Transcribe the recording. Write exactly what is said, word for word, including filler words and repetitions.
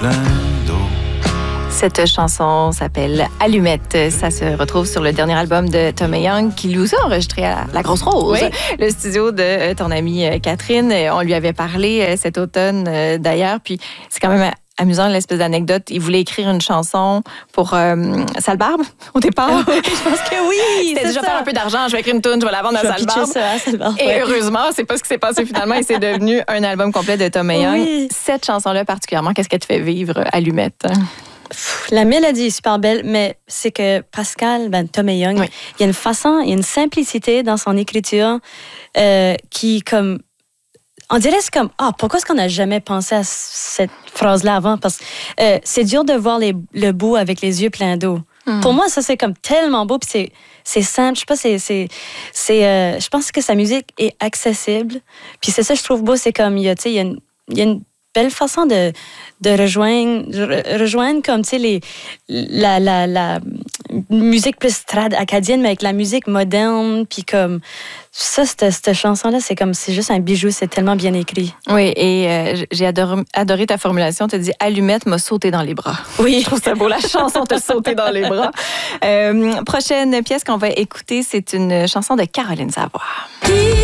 plein d'eau. Cette chanson s'appelle Allumette. Ça se retrouve sur le dernier album de Tommy Young qui nous a enregistré à La Grosse Rose, oui. Le studio de ton amie Catherine. On lui avait parlé cet automne d'ailleurs, puis c'est quand même amusant l'espèce d'anecdote. Il voulait écrire une chanson pour euh, Sale Barbe au départ. Je pense que oui. C'était déjà ça. Faire un peu d'argent. Je vais écrire une tune, je vais la vendre à Sale Barbe. Ça à Sale Barbe. Et ouais. Heureusement, c'est pas ce qui s'est passé finalement. Et c'est devenu un album complet de Tommy Young. Oui. Cette chanson-là particulièrement, qu'est-ce qu'elle te fait vivre, Allumette? La mélodie est super belle, mais c'est que Pascal, ben, Tommy Young, oui. il y a une façon, il y a une simplicité dans son écriture euh, qui, comme, on dirait c'est comme, ah, pourquoi est-ce qu'on n'a jamais pensé à cette phrase-là avant? Parce que euh, c'est dur de voir les, le beau avec les yeux pleins d'eau. Mm. Pour moi, ça, c'est comme tellement beau, puis c'est, c'est simple. Je sais pas, c'est, c'est, c'est, euh, je pense que sa musique est accessible. Puis c'est ça, je trouve beau, c'est comme, il y a, tu sais, il y a une, il y a une belle façon de, de rejoindre, re, rejoindre comme, tu sais, les, la, la, la musique plus trad acadienne, mais avec la musique moderne, puis comme, ça, cette, cette chanson-là, c'est comme, c'est juste un bijou, c'est tellement bien écrit. Oui, et euh, j'ai adoré, adoré ta formulation, tu as dit « Allumette m'a sauté dans les bras ». Oui. Je trouve ça beau, la chanson t'a sauté dans les bras. Euh, prochaine pièce qu'on va écouter, c'est une chanson de Caroline Savoie.